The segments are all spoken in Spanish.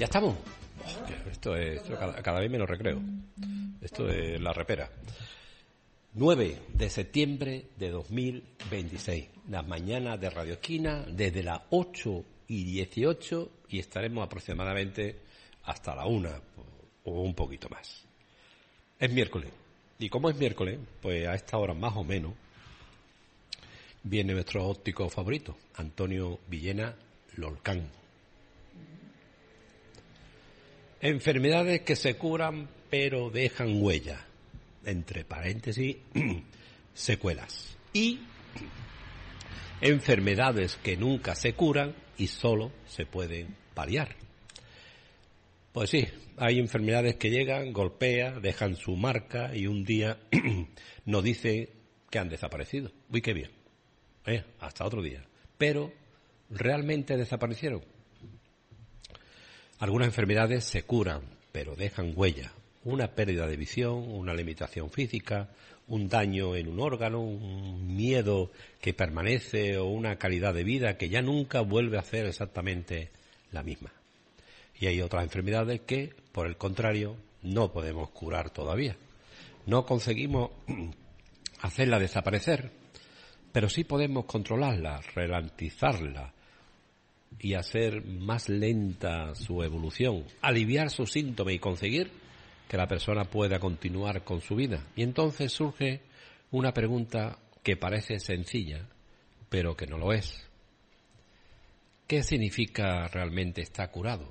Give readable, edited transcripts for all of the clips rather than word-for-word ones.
Ya estamos. Esto cada vez menos recreo. Esto es la repera. 9 de septiembre de 2026. Las mañanas de Radio Esquina desde las 8:18 y estaremos aproximadamente hasta la 1 o un poquito más. Es miércoles. Y como es miércoles, pues a esta hora más o menos viene nuestro óptico favorito, Antonio Villena Lorcán. Enfermedades que se curan pero dejan huella, entre paréntesis, secuelas. Y enfermedades que nunca se curan y solo se pueden paliar. Pues sí, hay enfermedades que llegan, golpean, dejan su marca y un día nos dicen que han desaparecido. Uy, qué bien. Hasta otro día. Pero, ¿realmente desaparecieron? Algunas enfermedades se curan, pero dejan huella. Una pérdida de visión, una limitación física, un daño en un órgano, un miedo que permanece o una calidad de vida que ya nunca vuelve a ser exactamente la misma. Y hay otras enfermedades que, por el contrario, no podemos curar todavía. No conseguimos hacerla desaparecer, pero sí podemos controlarla, ralentizarla y hacer más lenta su evolución, aliviar sus síntomas y conseguir que la persona pueda continuar con su vida. Y entonces surge una pregunta que parece sencilla, pero que no lo es. ¿Qué significa realmente estar curado?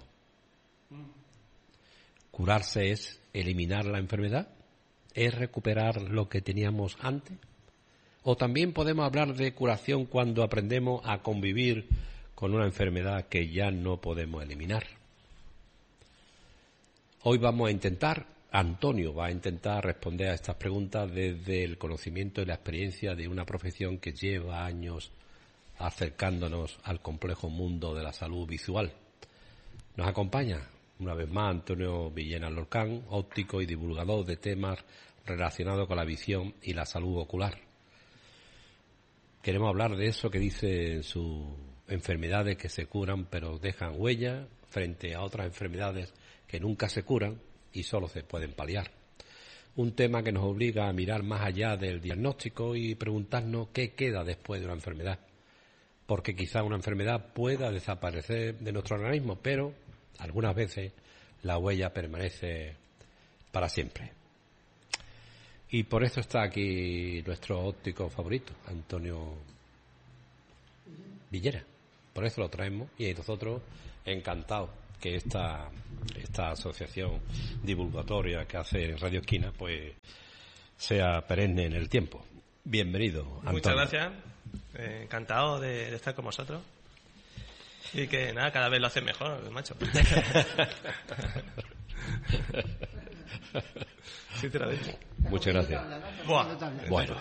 ¿Curarse es eliminar la enfermedad? ¿Es recuperar lo que teníamos antes? ¿O también podemos hablar de curación cuando aprendemos a convivir con una enfermedad que ya no podemos eliminar? Hoy Antonio va a intentar responder a estas preguntas desde el conocimiento y la experiencia de una profesión que lleva años acercándonos al complejo mundo de la salud visual. Nos acompaña una vez más Antonio Villena Lorcán, óptico y divulgador de temas relacionados con la visión y la salud ocular. Queremos hablar de eso que dice en sus enfermedades que se curan pero dejan huella frente a otras enfermedades que nunca se curan y solo se pueden paliar. Un tema que nos obliga a mirar más allá del diagnóstico y preguntarnos qué queda después de una enfermedad. Porque quizá una enfermedad pueda desaparecer de nuestro organismo, pero algunas veces la huella permanece para siempre. Y por eso está aquí nuestro óptico favorito, Antonio Villena. Por eso lo traemos y nosotros encantados que esta asociación divulgatoria que hace en Radio Esquina pues sea perenne en el tiempo. Bienvenido, Antonio. Muchas gracias. Encantado de estar con vosotros. Y que nada, cada vez lo hacen mejor, macho. Sinceramente. Muchas gracias. Bueno,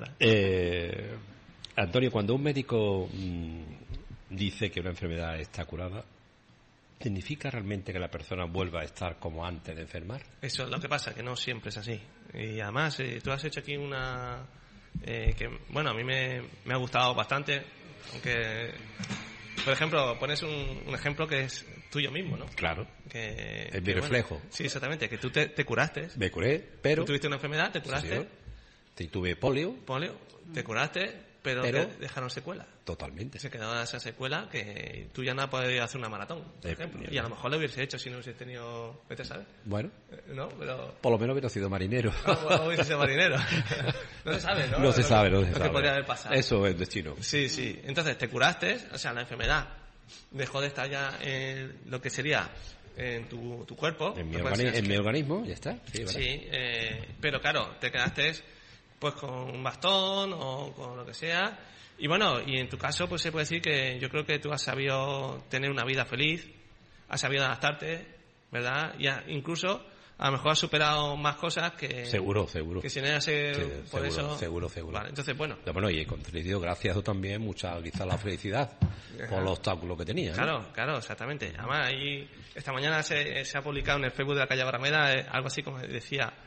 Antonio, cuando un médico dice que una enfermedad está curada, ¿significa realmente que la persona vuelva a estar como antes de enfermar? Eso es lo que pasa, que no siempre es así. Y además, tú has hecho aquí una... que, bueno, a mí me ha gustado bastante, aunque... Por ejemplo, pones un ejemplo que es tuyo mismo, ¿no? Claro. Que es mi reflejo. Bueno, sí, exactamente. Que tú te curaste. Me curé, pero... Tú tuviste una enfermedad, te curaste. Sí, tuve polio. Te curaste, pero te dejaron secuela. Totalmente. Se quedó esa secuela que tú ya no has podido hacer una maratón, por ejemplo. Y a lo mejor lo hubiese hecho si no hubiese tenido... ¿Vete a saber? Bueno. ¿No? Pero... Por lo menos hubiera sido marinero. O hubiese sido marinero. No se sabe, ¿no? No se sabe. Lo que podría haber pasado. Eso es destino. Sí. Entonces te curaste, o sea, la enfermedad dejó de estar ya en lo que sería en tu cuerpo. En mi organismo, ya está. Sí, pero claro, te quedaste pues con un bastón o con lo que sea. Y bueno, y en tu caso pues se puede decir que yo creo que tú has sabido tener una vida feliz, has sabido adaptarte, ¿verdad? Y incluso a lo mejor has superado más cosas que... Seguro. Que si no era por eso... Seguro. Vale, entonces bueno. Bueno, y con felicidad, gracias también, quizás la felicidad por los obstáculos que tenía. Claro, exactamente. Además, ahí, esta mañana se ha publicado en el Facebook de la calle Barrameda algo así como decía...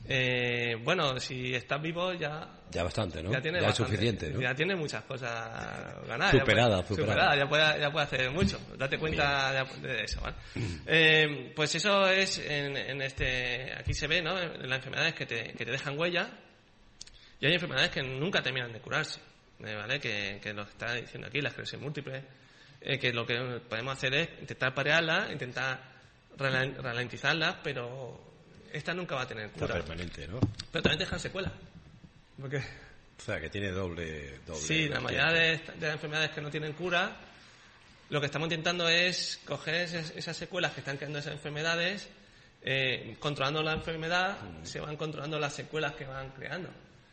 Bueno, si estás vivo ya bastante, ¿no? Ya tiene es bastante. suficiente, ¿no? Ya tiene muchas cosas ganadas. Superada. Ya puede hacer mucho. Date cuenta de eso, ¿vale? Pues eso es aquí se ve, ¿no? En las enfermedades que te dejan huella, y hay enfermedades que nunca terminan de curarse, ¿vale? Que lo que está diciendo aquí, la esclerosis múltiple, que lo que podemos hacer es intentar parearla, intentar ralentizarla, pero esta nunca va a tener cura. Está permanente, ¿no? Pero también dejan secuelas. Porque o sea, que tiene doble. Sí, la mayoría de las enfermedades que no tienen cura, lo que estamos intentando es coger esas secuelas que están creando esas enfermedades, controlando la enfermedad, se van controlando las secuelas que van creando.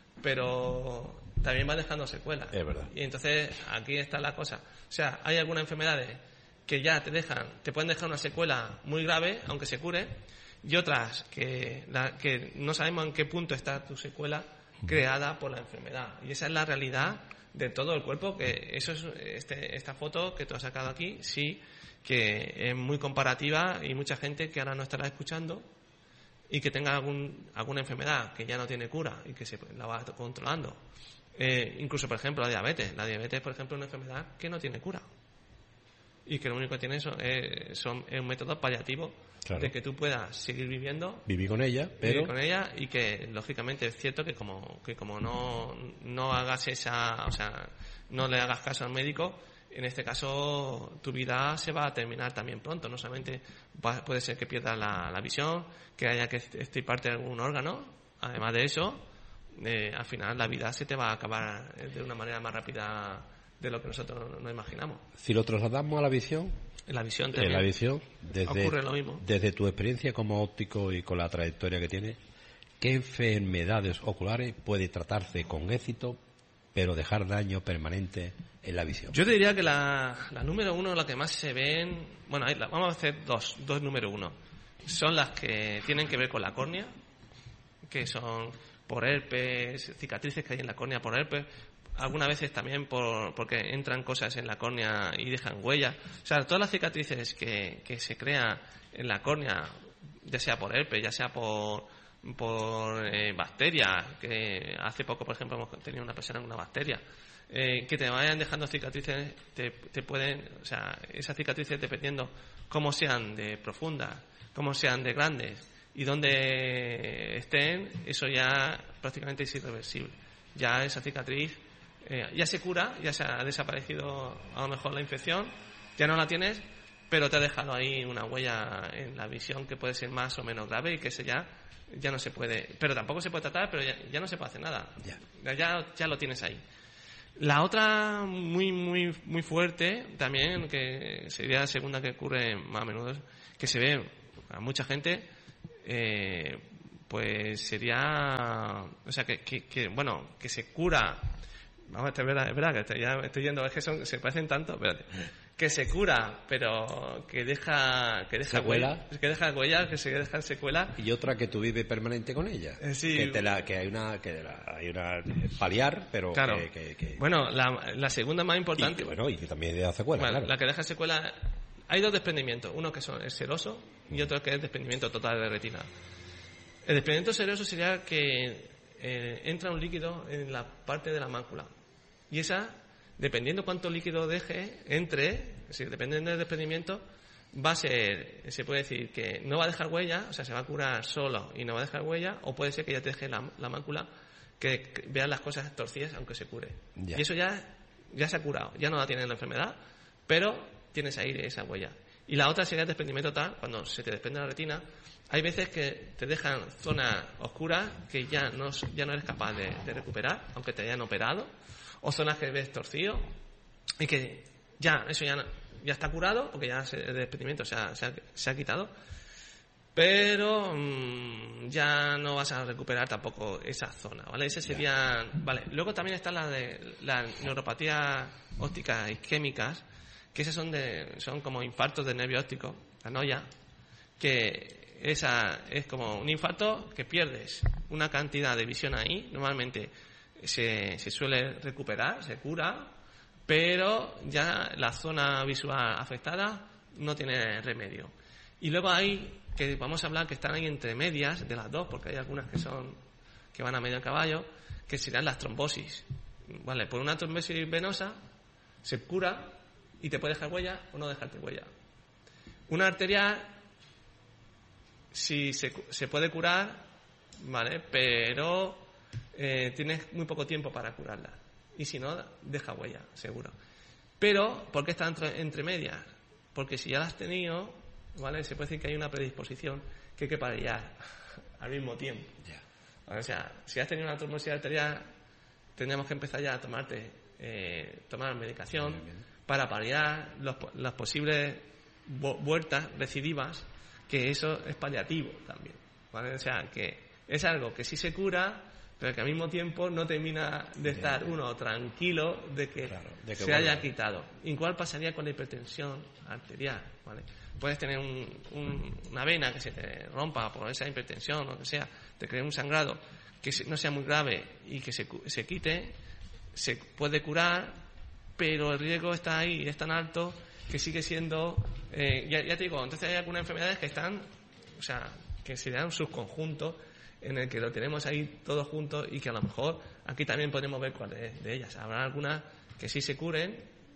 Pero también van dejando secuelas. Es verdad. Y entonces aquí está la cosa. O sea, hay algunas enfermedades que ya te pueden dejar una secuela muy grave, aunque se cure, y otras que no sabemos en qué punto está tu secuela creada por la enfermedad. Y esa es la realidad de todo el cuerpo, que eso es esta foto que tú has sacado aquí, sí, que es muy comparativa, y mucha gente que ahora no estará escuchando y que tenga alguna enfermedad que ya no tiene cura y que se la va controlando. Incluso, por ejemplo, la diabetes. La diabetes, por ejemplo, es una enfermedad que no tiene cura y que lo único que tiene es un método paliativo. Claro. De que tú puedas seguir viviendo. Vivir con ella, pero... Vivir con ella, y que, lógicamente, es cierto que como no hagas no le hagas caso al médico, en este caso tu vida se va a terminar también pronto. No solamente puede ser que pierdas la visión, que haya que extirparte algún órgano. Además de eso, al final la vida se te va a acabar de una manera más rápida de lo que nosotros nos imaginamos. Si lo trasladamos a la visión... En la visión también. En la visión, ocurre lo mismo. Desde tu experiencia como óptico y con la trayectoria que tienes, ¿qué enfermedades oculares puede tratarse con éxito, pero dejar daño permanente en la visión? Yo te diría que la número uno, la que más se ven... Bueno, vamos a hacer dos número uno. Son las que tienen que ver con la córnea, que son por herpes, cicatrices que hay en la córnea por herpes. Algunas veces también porque entran cosas en la córnea y dejan huella. O sea, todas las cicatrices que se crean en la córnea, ya sea por herpes, ya sea por bacterias, que hace poco, por ejemplo, hemos tenido una persona con una bacteria, que te vayan dejando cicatrices, te pueden... O sea, esas cicatrices, dependiendo cómo sean de profundas, cómo sean de grandes y dónde estén, eso ya prácticamente es irreversible. Ya esa cicatriz... ya se cura, ya se ha desaparecido a lo mejor la infección, ya no la tienes, pero te ha dejado ahí una huella en la visión que puede ser más o menos grave, y que ese ya no se puede, pero tampoco se puede tratar, pero ya no se puede hacer nada, ya lo tienes ahí. La otra muy muy muy fuerte también, que sería la segunda, que ocurre más a menudo, que se ve a mucha gente, pues sería, o sea, que se cura. Vamos, es verdad que ya estoy yendo, es que se parecen tanto, espérate. Que se cura, pero que deja secuela, que deja huella, que se deja secuela. Y otra que tú vives permanente con ella. Sí. Que hay una paliar, pero claro. que... Bueno, la segunda más importante. Y que también deja secuela, bueno, claro. La que deja secuela, hay dos desprendimientos, uno que es seroso y otro que es desprendimiento total de retina. El desprendimiento seroso sería que entra un líquido en la parte de la mácula. Y esa, dependiendo cuánto líquido dependiendo del desprendimiento, va a ser, se puede decir que no va a dejar huella, o sea, se va a curar solo y no va a dejar huella, o puede ser que ya te deje la mácula, que veas las cosas torcidas aunque se cure. Ya. Y eso ya se ha curado, ya no la tienes la enfermedad, pero tienes ahí esa huella. Y la otra sería el desprendimiento total, cuando se te desprende la retina. Hay veces que te dejan zonas oscuras que ya no eres capaz de recuperar, aunque te hayan operado, o zonas que ves torcido y que eso ya está curado, porque ya el desprendimiento se ha quitado, pero ya no vas a recuperar tampoco esa zona, ¿vale? Ese sería, vale. Luego también está la de las neuropatías ópticas isquémicas, que esas son como infartos del nervio óptico, la noya, que esa es como un infarto que pierdes una cantidad de visión ahí. Normalmente se suele recuperar, se cura, pero ya la zona visual afectada no tiene remedio. Y luego hay, que vamos a hablar, que están ahí entre medias de las dos, porque hay algunas que van a medio caballo, que serán las trombosis. Vale, por una trombosis venosa se cura y te puede dejar huella o no dejarte huella. Una arterial, sí se puede curar, vale, pero tienes muy poco tiempo para curarla. Y si no, deja huella, seguro. Pero, ¿por qué está entre medias? Porque si ya la has tenido, ¿vale? Se puede decir que hay una predisposición que hay que paliar al mismo tiempo. Yeah. O sea, si has tenido una trombosis arterial, tendríamos que empezar ya a tomar medicación para paliar las posibles vueltas recidivas, que eso es paliativo también, ¿vale? O sea, que es algo que sí se cura, pero que al mismo tiempo no termina de estar uno tranquilo de que se haya quitado. Igual pasaría con la hipertensión arterial, ¿vale? Puedes tener una vena que se te rompa por esa hipertensión o lo que sea, te cree un sangrado que no sea muy grave y que se quite, se puede curar, pero el riesgo está ahí, es tan alto que sigue siendo, ya te digo, entonces hay algunas enfermedades que están, o sea, que serían un subconjunto en el que lo tenemos ahí todos juntos y que a lo mejor aquí también podemos ver cuáles de ellas. Habrá algunas que sí se curen,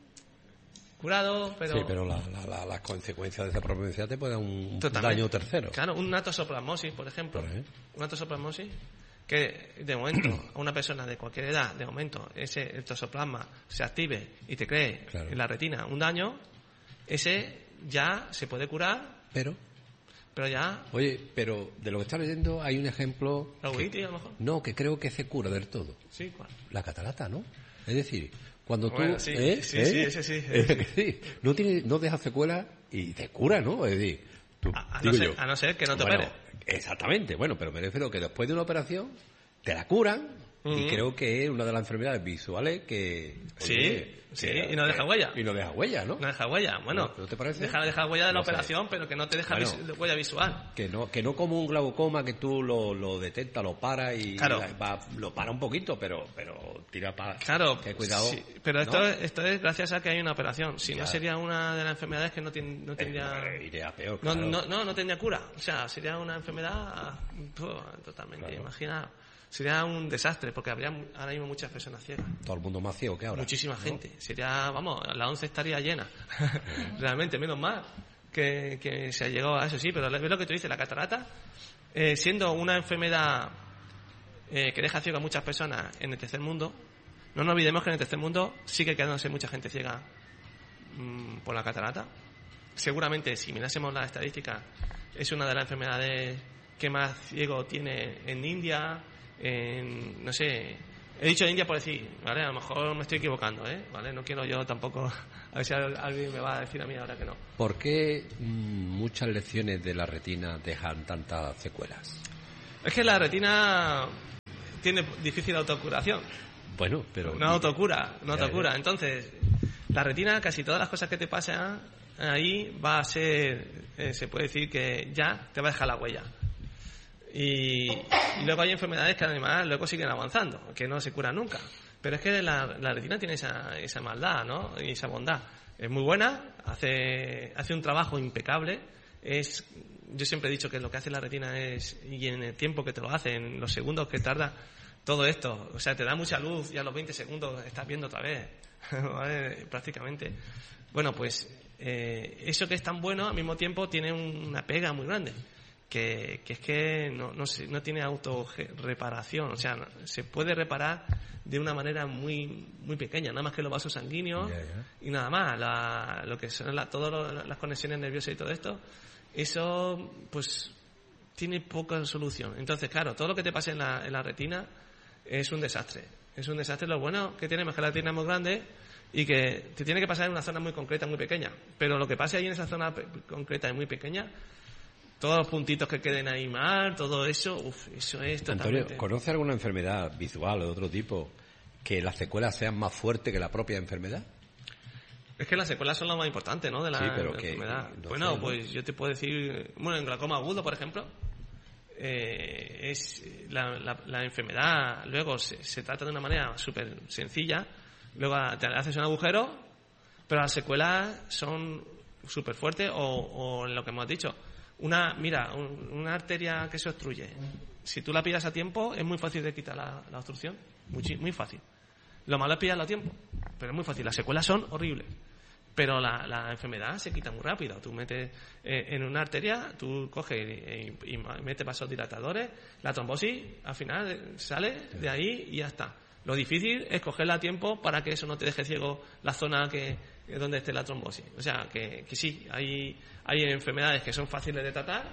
curado, pero... Sí, pero las consecuencias de esa providencia te puede dar un daño tercero. Claro, una tosoplasmosis, por ejemplo. Una tosoplasmosis que de momento a una persona de cualquier edad, de momento el tosoplasma se active y te cree en la retina un daño, ese ya se puede curar, pero ya... Oye, pero de lo que estás leyendo hay un ejemplo... ¿La uveitis, a lo mejor? No, que creo que se cura del todo. Sí, ¿cuál? La catarata, ¿no? Es decir, cuando bueno, tú... Sí, ese sí. No deja secuelas y te cura, ¿no? Es decir... A no ser que no te opere. Exactamente, bueno, pero me refiero que después de una operación te la curan y creo que es una de las enfermedades visuales que... y no deja huella. Y no deja huella, ¿no? No deja huella, bueno. ¿No te parece? Deja huella de la operación, pero que no te deja huella visual. Que no como un glaucoma que tú lo detectas, lo paras y lo para un poquito, pero tira para... Claro, cuidado. Sí, pero esto es gracias a que hay una operación. Si no, sería una de las enfermedades que no tendría... iría peor, no tendría cura. O sea, sería una enfermedad totalmente imaginada. Sería un desastre, porque habría ahora mismo muchas personas ciegas. Todo el mundo más ciego que ahora. Muchísima gente. Sería, la 11 estaría llena. Realmente, menos mal que se ha llegado a eso, sí. Pero es lo que tú dices, la catarata, siendo una enfermedad que deja ciego a muchas personas en el tercer mundo, no nos olvidemos que en el tercer mundo sigue quedándose mucha gente ciega por la catarata. Seguramente, si mirásemos las estadísticas, es una de las enfermedades que más ciego tiene en India, no sé, he dicho India por decir, ¿vale? A lo mejor me estoy equivocando, ¿vale? No quiero yo tampoco, a ver si alguien me va a decir a mí ahora que no. ¿Por qué muchas lecciones de la retina dejan tantas secuelas? Es que la retina tiene difícil autocuración. Bueno, pero... No autocura. Entonces, la retina, casi todas las cosas que te pasan ahí va a ser, se puede decir que ya te va a dejar la huella. Y luego hay enfermedades que además luego siguen avanzando, que no se curan nunca. Pero es que la retina tiene esa maldad, ¿no? Y esa bondad. Es muy buena, hace un trabajo impecable. Yo siempre he dicho que lo que hace la retina y en el tiempo que te lo hace, en los segundos que tarda todo esto, o sea, te da mucha luz y a los 20 segundos estás viendo otra vez, ¿vale? Prácticamente. Bueno, pues eso que es tan bueno, al mismo tiempo tiene una pega muy grande. Que es que no tiene autorreparación, o sea, se puede reparar de una manera muy muy pequeña, nada más que los vasos sanguíneos y nada más, lo que son todas las conexiones nerviosas y todo esto, eso pues tiene poca solución. Entonces, claro, todo lo que te pase en la retina es un desastre. Lo bueno que tiene es que la retina es muy grande y que te tiene que pasar en una zona muy concreta, muy pequeña, pero lo que pase ahí en esa zona concreta y muy pequeña, todos los puntitos que queden ahí mal, todo eso, eso es totalmente... Antonio, ¿conoce alguna enfermedad visual o de otro tipo que las secuelas sean más fuertes que la propia enfermedad? Es que las secuelas son lo más importante, ¿no? De la enfermedad. Bueno, pues yo te puedo decir... Bueno, en glaucoma agudo, por ejemplo, es la enfermedad, luego se trata de una manera súper sencilla, luego te haces un agujero, pero las secuelas son súper fuerte, o en lo que hemos dicho, una arteria que se obstruye. Si tú la pillas a tiempo, es muy fácil de quitar la obstrucción, muy fácil. Lo malo es pillarlo a tiempo, pero es muy fácil. Las secuelas son horribles, pero la enfermedad se quita muy rápido. Tú metes en una arteria, tú coges y metes vasodilatadores, la trombosis al final sale de ahí y ya está. Lo difícil es cogerla a tiempo para que eso no te deje ciego la zona donde esté la trombosis. O sea, que sí, hay enfermedades que son fáciles de tratar,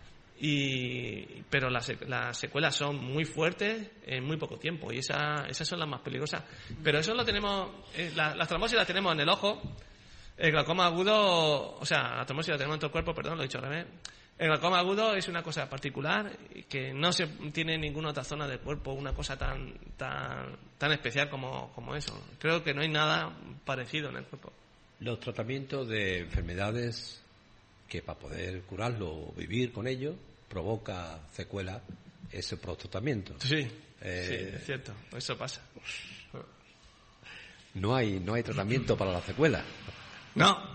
pero las secuelas son muy fuertes en muy poco tiempo, y esas son las más peligrosas. Pero eso lo tenemos, las trombosis las tenemos en el ojo, el glaucoma agudo, o sea, la trombosis la tenemos en todo el cuerpo, perdón, lo he dicho al revés. El glaucoma agudo es una cosa particular que no se tiene en ninguna otra zona del cuerpo, una cosa tan especial como eso. Creo que no hay nada parecido en el cuerpo. Los tratamientos de enfermedades que para poder curarlo o vivir con ello provoca secuela ese tratamiento. Sí, sí, es cierto, eso pasa. No hay tratamiento para la secuela. No.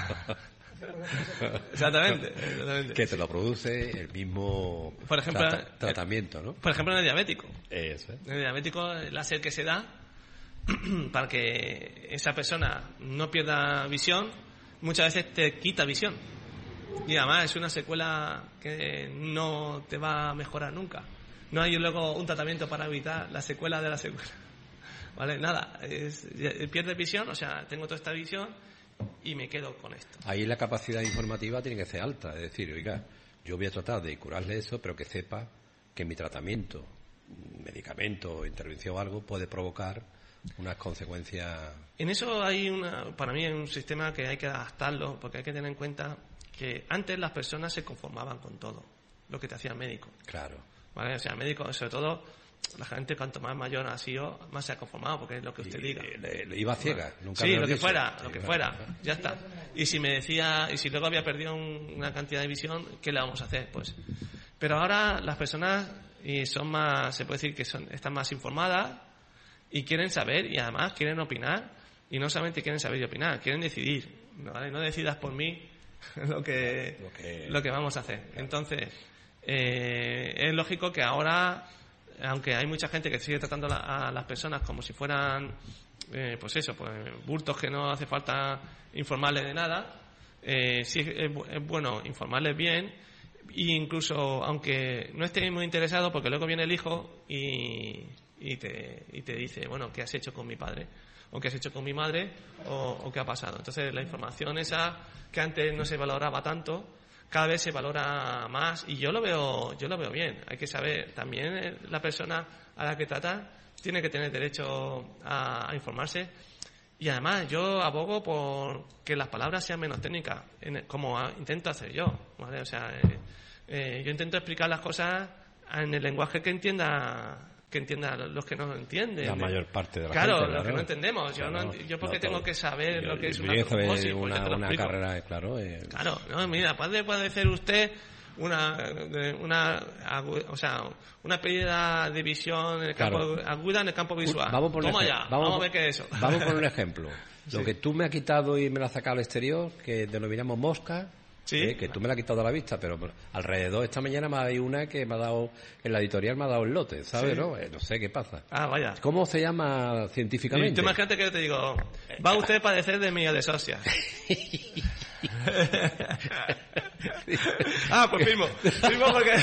Exactamente. Que te lo produce el mismo por ejemplo, tratamiento, ¿no? Por ejemplo, en el diabético. Eso. En el diabético, el láser que se da para que esa persona no pierda visión, muchas veces te quita visión. Y además es una secuela que no te va a mejorar nunca. No hay luego un tratamiento para evitar la secuela de la secuela. ¿Vale? Nada. Pierdes visión, o sea, tengo toda esta visión y me quedo con esto. Ahí la capacidad informativa tiene que ser alta. Es decir, oiga, yo voy a tratar de curarle eso, pero que sepa que mi tratamiento, medicamento, intervención o algo puede provocar unas consecuencias. En eso para mí hay un sistema que hay que adaptarlo, porque hay que tener en cuenta que antes las personas se conformaban con todo lo que te hacía el médico. Claro. ¿Vale? O sea, el médico, sobre todo, la gente cuanto más mayor ha sido, más se ha conformado, porque es lo que usted diga. Le iba ciega, nunca. Sí, lo que fuera, ya está. Y si luego había perdido una cantidad de visión, ¿qué le vamos a hacer? Pues. Pero ahora las personas son más, se puede decir que están más informadas y quieren saber, y además quieren opinar, y no solamente quieren saber y opinar, quieren decidir, ¿vale? No decidas por mí lo que vamos a hacer. Entonces, es lógico que ahora, aunque hay mucha gente que sigue tratando a las personas como si fueran bultos que no hace falta informarles de nada, sí es bueno informarles bien, e incluso aunque no esté muy interesado, porque luego viene el hijo y te dice, bueno, ¿qué has hecho con mi padre? O qué has hecho con mi madre, o qué ha pasado. Entonces la información esa que antes no se valoraba tanto, cada vez se valora más, y yo lo veo bien. Hay que saber, también la persona a la que trata tiene que tener derecho a informarse, y además yo abogo por que las palabras sean menos técnicas, como intento hacer yo, ¿vale? O sea, yo intento explicar las cosas en el lenguaje que entienda los que no entienden. La mayor parte de la gente. Claro, los que no entendemos. Yo porque tengo que saber lo que es una trombosis. Una carrera, claro. Claro, no, mira, puede ser usted una pérdida de visión en el campo, aguda en el campo visual. Vamos a ver qué es eso. Vamos por un ejemplo. Lo que tú me has quitado y me lo has sacado al exterior, que denominamos mosca. Sí. Que tú me la has quitado de la vista, pero alrededor esta mañana hay una que me ha dado, en la editorial me ha dado el lote, ¿sabes? Sí. No sé qué pasa. Vaya. ¿Cómo se llama científicamente? Tú imagínate que yo te digo, va usted a padecer de miodesósia. Pues firmo porque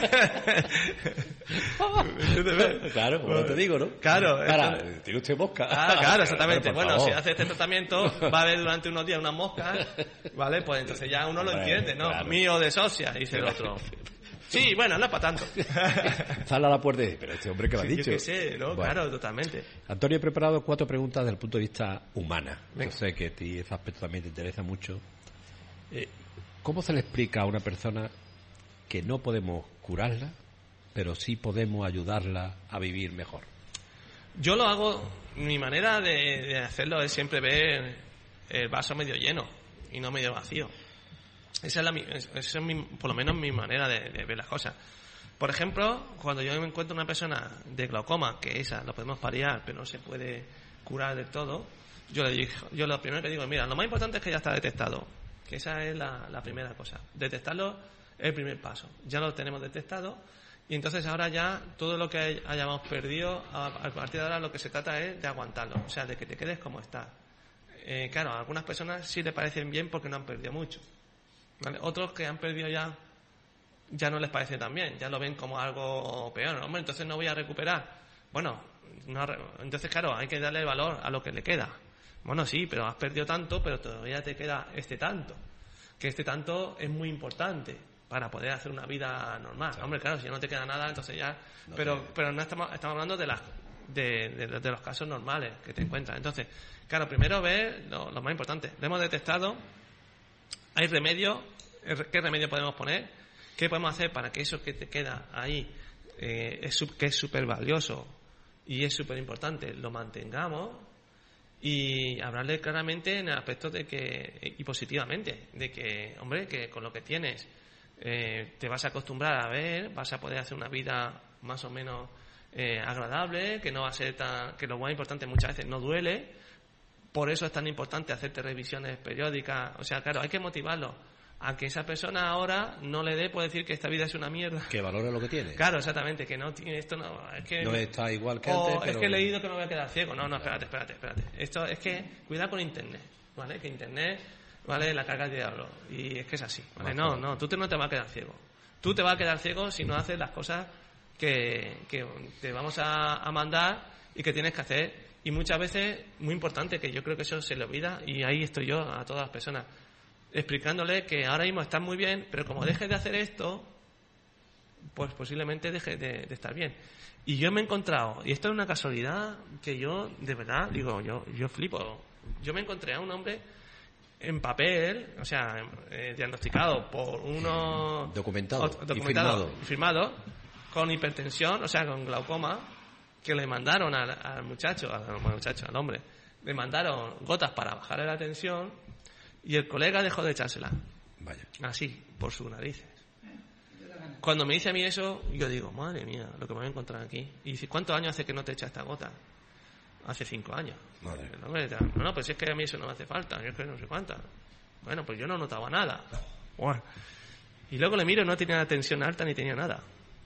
claro, como te digo, ¿no? Claro. Tiene usted mosca. Claro, exactamente. Bueno, si hace este tratamiento, va a haber durante unos días unas moscas, ¿vale? Pues entonces ya uno lo entiende, ¿no? Claro. Miodesósia, dice el otro. Sí, bueno, no es para tanto. Sale a la puerta y dice, pero este hombre que lo ha dicho. Yo qué sé, ¿no? Bueno. Claro, totalmente. Antonio, he preparado 4 preguntas desde el punto de vista humana. Yo sé que a ti ese aspecto también te interesa mucho. ¿Cómo se le explica a una persona que no podemos curarla, pero sí podemos ayudarla a vivir mejor? Yo lo hago, mi manera de hacerlo es siempre ver el vaso medio lleno y no medio vacío. Esa es por lo menos mi manera de ver las cosas. Por ejemplo, cuando yo me encuentro una persona de glaucoma, que esa lo podemos paliar, pero no se puede curar del todo, yo lo primero que digo, mira, lo más importante es que ya está detectado, que esa es la primera cosa. Detectarlo es el primer paso. Ya lo tenemos detectado y entonces ahora ya todo lo que hayamos perdido, a partir de ahora lo que se trata es de aguantarlo, o sea, de que te quedes como estás. Claro, a algunas personas sí le parecen bien porque no han perdido mucho, ¿vale? Otros que han perdido ya no les parece tan bien, ya lo ven como algo peor. Hombre, entonces no voy a recuperar. Bueno, entonces claro, hay que darle valor a lo que le queda. Bueno, sí, pero has perdido tanto, pero todavía te queda este tanto. Que este tanto es muy importante para poder hacer una vida normal. Claro. Hombre, claro, si no te queda nada, entonces ya... No pero no estamos hablando de los casos normales que te encuentras. Entonces, claro, primero ver lo más importante. Lo hemos detectado. ¿Hay remedio? ¿Qué remedio podemos poner? ¿Qué podemos hacer para que eso que te queda ahí, que es súper valioso y es súper importante, lo mantengamos? Y hablarle claramente en el aspecto de que, y positivamente, de que, hombre, que con lo que tienes te vas a acostumbrar a ver, vas a poder hacer una vida más o menos agradable, que no va a ser que lo más importante muchas veces no duele. Por eso es tan importante hacerte revisiones periódicas. O sea, claro, hay que motivarlo a que esa persona ahora no le dé por decir que esta vida es una mierda. Que valore lo que tiene. Claro, exactamente, que no tiene esto, no, es que no está igual que antes, pero... es que he leído que me voy a quedar ciego. No, espérate. Esto es que cuidado con internet, ¿vale? Que internet, ¿vale? La carga del diablo. Y es que es así, ¿vale? No, tú no te vas a quedar ciego. Tú te vas a quedar ciego si no haces las cosas que te vamos a mandar y que tienes que hacer. Y muchas veces, muy importante, que yo creo que eso se le olvida, y ahí estoy yo a todas las personas, explicándole que ahora mismo estás muy bien, pero como dejes de hacer esto, pues posiblemente dejes de estar bien. Y yo me he encontrado, y esto es una casualidad que yo, de verdad, digo, yo flipo. Yo me encontré a un hombre en papel, o sea, diagnosticado por uno... Documentado y firmado, con hipertensión, o sea, con glaucoma, que le mandaron al muchacho, al hombre, le mandaron gotas para bajarle la tensión. Y el colega dejó de echársela. Vaya. Así, por sus narices. Cuando me dice a mí eso, yo digo, madre mía, lo que me voy a encontrar aquí. Y dice, ¿cuántos años hace que no te echa esta gota? Hace 5 años. Madre. No, pues es que a mí eso no me hace falta. Yo es que no sé cuántas. Bueno, pues yo no notaba nada. Bueno. Y luego le miro, no tenía la tensión alta ni tenía nada.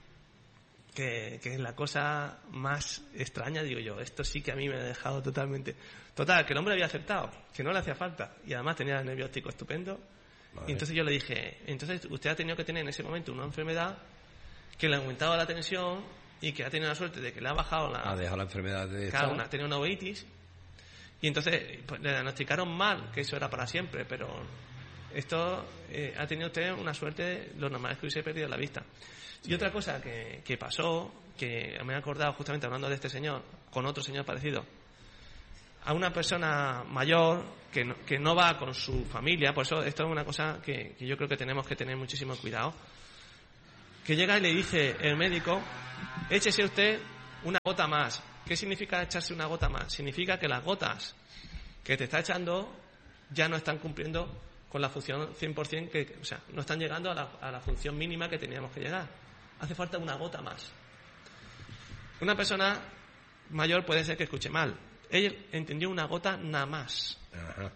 Que es la cosa más extraña, digo yo. Esto sí que a mí me ha dejado totalmente... Total, que el hombre había aceptado, que no le hacía falta. Y además tenía el nervio óptico estupendo. Vale. Y entonces yo le dije, entonces usted ha tenido que tener en ese momento una enfermedad que le ha aumentado la tensión y que ha tenido la suerte de que le ha bajado la... Ha dejado la enfermedad de... Claro, tenía una uveitis. Y entonces pues, le diagnosticaron mal, que eso era para siempre, pero esto ha tenido usted una suerte, lo normal es que hubiese perdido la vista. Y otra cosa que pasó, que me he acordado justamente hablando de este señor, con otro señor parecido, a una persona mayor que no va con su familia, por eso esto es una cosa que yo creo que tenemos que tener muchísimo cuidado, que llega y le dice el médico, échese usted una gota más. ¿Qué significa echarse una gota más? Significa que las gotas que te está echando ya no están cumpliendo con la función 100%, o sea, no están llegando a la función mínima que teníamos que llegar. Hace falta una gota más. Una persona mayor puede ser que escuche mal. Él entendió una gota nada más. Ajá.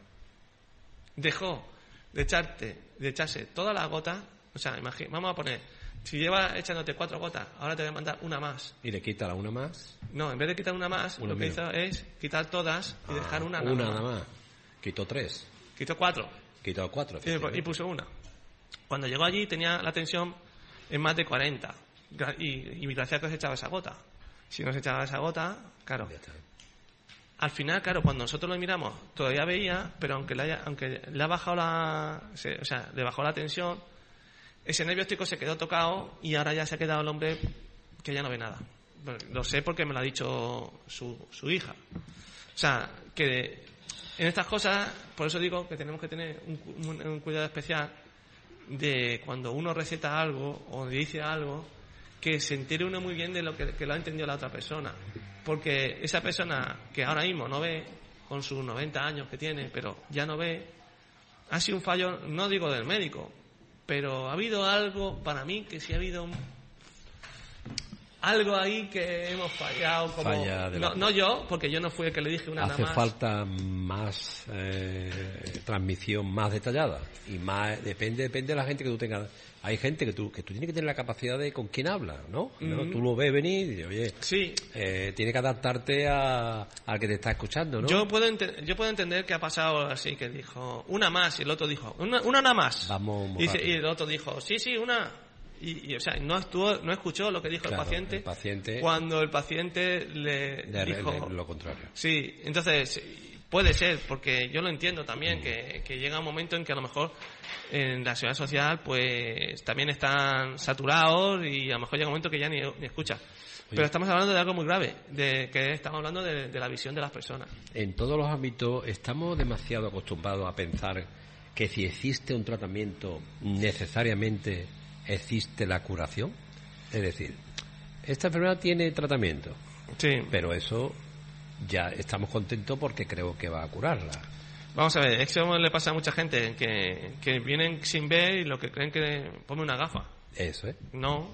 Dejó de echarse todas las gotas. O sea, vamos a poner, si llevas echándote 4 gotas, ahora te voy a mandar una más. ¿Y le quita la una más? No, en vez de quitar una más, lo que hizo es quitar todas y dejar una nada más. Quitó 3. Quitó 4. Quitó 4. Y puso una. Cuando llegó allí tenía la tensión en más de 40. Y gracias a que se echaba esa gota. Si no se echaba esa gota, claro. Al final, claro, cuando nosotros lo miramos, todavía veía, pero aunque le ha bajado le bajó la tensión, ese nervio óptico se quedó tocado y ahora ya se ha quedado el hombre que ya no ve nada. Bueno, lo sé porque me lo ha dicho su hija. O sea, que en estas cosas, por eso digo que tenemos que tener un cuidado especial de cuando uno receta algo o dice algo, que se entere uno muy bien de lo que lo ha entendido la otra persona. Porque esa persona que ahora mismo no ve, con sus 90 años que tiene, pero ya no ve, ha sido un fallo, no digo del médico, pero ha habido algo, para mí, que sí ha habido algo ahí que hemos fallado. No yo, porque yo no fui el que le dije una nada más. Hace falta más transmisión más detallada y más depende de la gente que tú tengas. Hay gente que tú tienes que tener la capacidad de con quién hablas, ¿no? ¿No? Tú lo ves venir y dices, oye, sí. Tienes que adaptarte al que te está escuchando, ¿no? Yo puedo entender que ha pasado así, que dijo una más y el otro dijo una nada más. Vamos. Y el otro dijo sí, una. Y o sea, no escuchó lo que dijo el paciente cuando el paciente le dijo lo contrario. Sí, entonces puede ser, porque yo lo entiendo también, que llega un momento en que a lo mejor en la seguridad social pues también están saturados y a lo mejor llega un momento que ya ni escucha. Pero estamos hablando de algo muy grave, estamos hablando de la visión de las personas. En todos los ámbitos estamos demasiado acostumbrados a pensar que si existe un tratamiento necesariamente existe la curación. Es decir, esta enfermedad tiene tratamiento, sí, pero eso ya estamos contentos porque creo que va a curarla. Vamos a ver, eso le pasa a mucha gente que vienen sin ver y lo que creen que pone una gafa. Eso es. No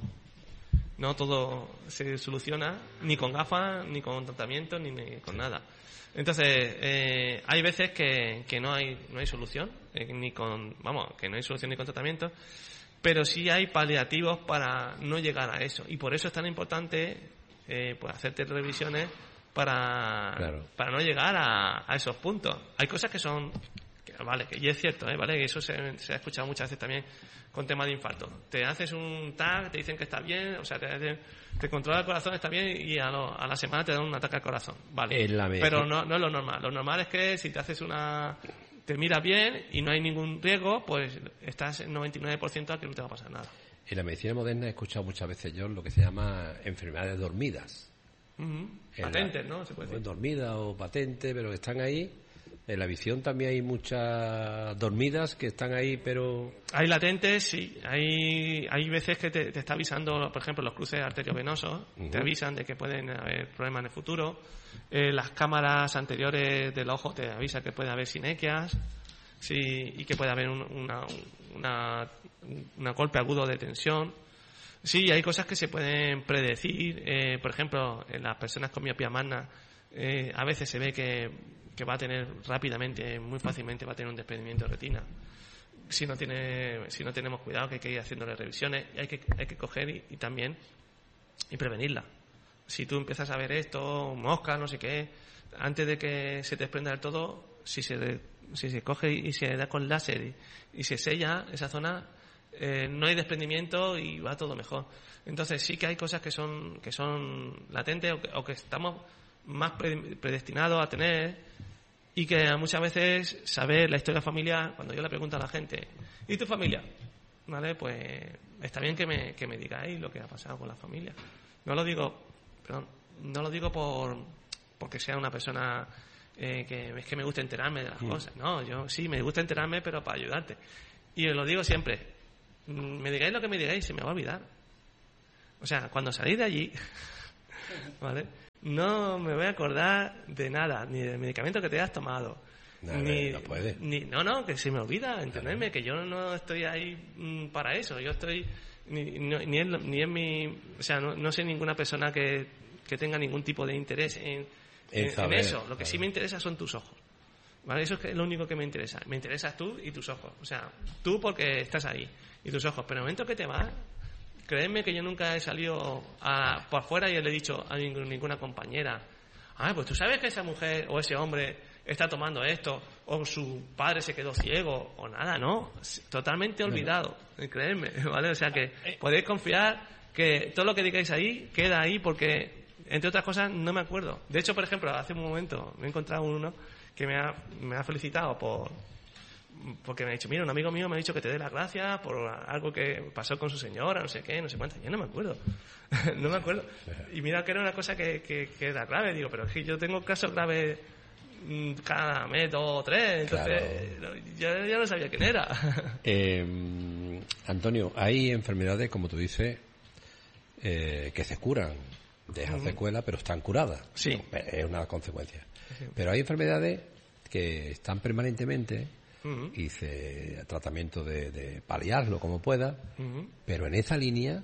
todo se soluciona ni con gafas, ni con tratamiento, ni con nada. Entonces, hay veces que no hay solución, que no hay solución ni con tratamiento, pero sí hay paliativos para no llegar a eso. Y por eso es tan importante pues hacerte revisiones para no llegar a esos puntos. Hay cosas que son... y es cierto, ¿vale? Y eso se ha escuchado muchas veces también con temas de infarto. Te haces un TAC, te dicen que está bien, o sea, te controla el corazón, está bien, y a la semana te dan un ataque al corazón, ¿vale? Pero no es lo normal. Lo normal es que si te haces te miras bien y no hay ningún riesgo, pues estás en 99% a que no te va a pasar nada. En la medicina moderna he escuchado muchas veces yo lo que se llama enfermedades dormidas. Patentes, ¿no? Se puede decir. Dormidas o patentes, pero están ahí. En la visión también hay muchas dormidas que están ahí, pero... Hay latentes, sí. Hay veces que te está avisando, por ejemplo, los cruces arteriovenosos, te avisan de que pueden haber problemas en el futuro. Las cámaras anteriores del ojo te avisan que puede haber sinequias, sí, y que puede haber un golpe agudo de tensión. Sí, hay cosas que se pueden predecir. Por ejemplo, en las personas con miopía magna, a veces se ve que va a tener rápidamente, muy fácilmente, va a tener un desprendimiento de retina. Si no tenemos cuidado, que hay que ir haciéndole revisiones, y hay que coger y también prevenirla. Si tú empiezas a ver esto, mosca, no sé qué, antes de que se te desprenda del todo, si se coge y se da con láser y se sella esa zona, no hay desprendimiento y va todo mejor. Entonces sí que hay cosas que son latentes o que estamos más predestinados a tener, y que muchas veces saber la historia familiar, cuando yo le pregunto a la gente, ¿y tu familia? ¿Vale? Pues está bien que me digáis lo que ha pasado con la familia. No lo digo porque sea una persona que es que me gusta enterarme de las cosas. No, yo sí me gusta enterarme, pero para ayudarte. Y os lo digo siempre, me digáis lo que me digáis, se me va a olvidar. O sea, cuando salís de allí, ¿vale?, no me voy a acordar de nada, ni del medicamento que te hayas tomado. No puede. Que se me olvida, entenderme, que yo no estoy ahí para eso. Yo estoy ni en mi... O sea, no soy ninguna persona que tenga ningún tipo de interés en eso. Lo que sí me interesa son tus ojos. ¿Vale? Eso es lo único que me interesa. Me interesas tú y tus ojos. O sea, tú porque estás ahí y tus ojos. Pero en el momento que te vas... Créeme que yo nunca he salido por afuera y le he dicho a ninguna compañera, pues tú sabes que esa mujer o ese hombre está tomando esto, o su padre se quedó ciego, o nada, ¿no? Totalmente olvidado, créeme, ¿vale? O sea que podéis confiar que todo lo que digáis ahí queda ahí, porque, entre otras cosas, no me acuerdo. De hecho, por ejemplo, hace un momento me he encontrado uno que me ha felicitado porque me ha dicho, mira, un amigo mío me ha dicho que te dé las gracias por algo que pasó con su señora, no sé qué, no sé cuánto. Yo no me acuerdo. No me acuerdo. Y mira que era una cosa que era grave. Digo, pero es que yo tengo casos graves cada mes, 2 o 3. Entonces, claro, yo no sabía quién era. Antonio, hay enfermedades, como tú dices, que se curan. Dejan secuelas, pero están curadas. Sí. Es una consecuencia. Sí. Pero hay enfermedades que están permanentemente... Hice tratamiento de paliarlo como pueda, pero en esa línea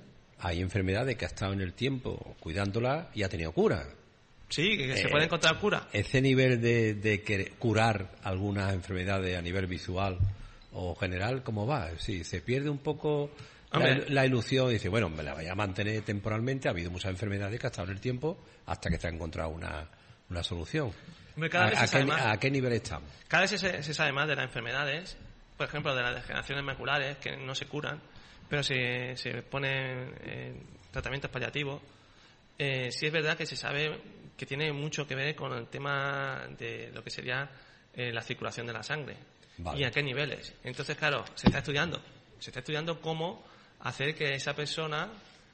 hay enfermedades que ha estado en el tiempo cuidándolas y ha tenido cura. Sí, que se puede encontrar cura. Ese nivel de curar algunas enfermedades a nivel visual o general, ¿cómo va? Sí, se pierde un poco la ilusión y dice, bueno, me la voy a mantener temporalmente. Ha habido muchas enfermedades que ha estado en el tiempo hasta que se ha encontrado una solución. Hombre, ¿A qué nivel estamos? Cada vez se sabe más de las enfermedades, por ejemplo, de las degeneraciones maculares, que no se curan, pero se ponen tratamientos paliativos. Sí es verdad que se sabe que tiene mucho que ver con el tema de lo que sería la circulación de la sangre. Vale. Y a qué niveles. Entonces, claro, se está estudiando cómo hacer que esa persona,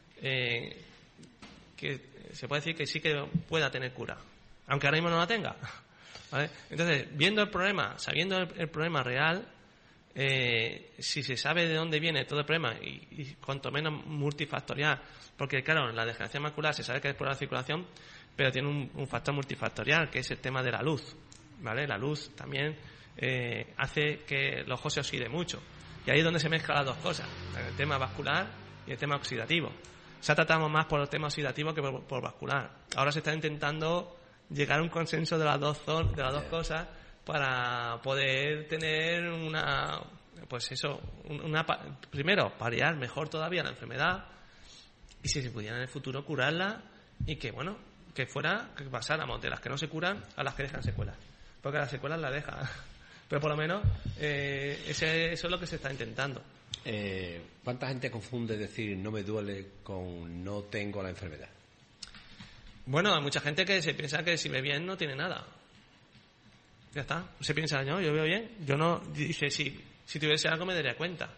que se puede decir que sí que pueda tener cura, aunque ahora mismo no la tenga. ¿Vale? Entonces, viendo el problema, sabiendo el problema real, si se sabe de dónde viene todo el problema y cuanto menos multifactorial, porque claro, la degeneración macular se sabe que es por la circulación, pero tiene un factor multifactorial, que es el tema de la luz, ¿vale? La luz también hace que el ojo se oxide mucho, y ahí es donde se mezclan las dos cosas, el tema vascular y el tema oxidativo. Se ha tratado más por el tema oxidativo que por vascular. Ahora se está intentando llegar a un consenso de las dos cosas para poder tener primero, paliar mejor todavía la enfermedad, y si se pudiera en el futuro curarla, y que pasáramos de las que no se curan a las que dejan secuelas, porque las secuelas las dejan, pero por lo menos eso es lo que se está intentando. ¿Cuánta gente confunde decir no me duele con no tengo la enfermedad? Bueno, hay mucha gente que se piensa que si ve bien no tiene nada. Ya está. Se piensa, no, yo veo bien. Yo no. Dice, si tuviese algo me daría cuenta.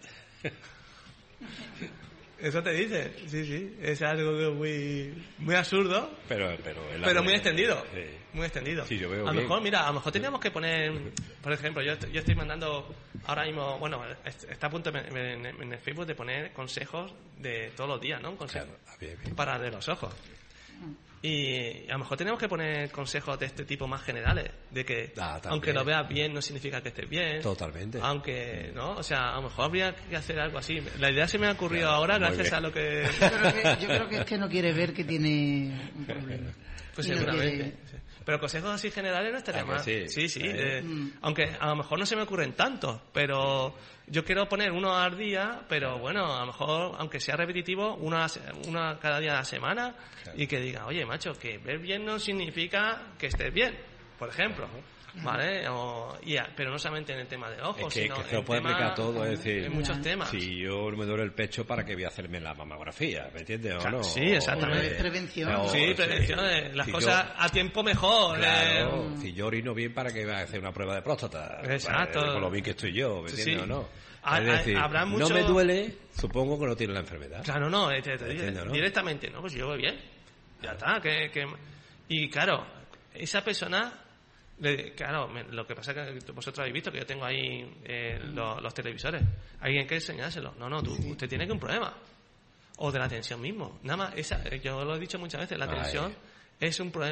Eso te dice. Sí. Es algo muy absurdo. Pero muy extendido. Sí. Muy extendido. Sí, yo veo a lo bien. mejor, mira, a lo mejor teníamos que poner, por ejemplo, yo estoy mandando ahora mismo, bueno, está a punto en el Facebook de poner consejos de todos los días, ¿no? Consejos bien. Para de los ojos. Y a lo mejor tenemos que poner consejos de este tipo más generales, de que aunque lo veas bien no significa que estés bien. Totalmente. Aunque, ¿no? O sea, a lo mejor habría que hacer algo así. La idea se me ha ocurrido ahora gracias a lo que... Yo creo que es que no quiere ver que tiene un problema. Pues seguramente. Sí. Pero consejos así generales no estaría mal. Sí. Aunque a lo mejor no se me ocurren tantos, pero yo quiero poner uno al día, pero bueno, a lo mejor, aunque sea repetitivo, una cada día a la semana, y que diga, oye, macho, que ver bien no significa que estés bien, por ejemplo. ¿Vale? Pero no solamente en el tema de ojos, sino que se lo puede aplicar todo, es decir, en muchos temas. Si yo me duele el pecho, ¿para qué voy a hacerme la mamografía? ¿Me entiendes? ¿O no? Sí, exactamente. Prevención. Prevención. Las cosas a tiempo mejor. Claro, si yo orino bien, ¿para qué voy a hacer una prueba de próstata? Exacto. Con lo bien que estoy yo, ¿me entiendes o no? Es decir, habrá mucho... no me duele, supongo que no tiene la enfermedad. Claro, no, directamente, ¿no? Pues yo voy bien. Ya está. Y claro, esa persona... Claro, lo que pasa es que vosotros habéis visto que yo tengo ahí los televisores. Hay que enseñárselo. No, usted tiene que un problema. O de la tensión mismo. Nada más, yo lo he dicho muchas veces, la tensión es un problema.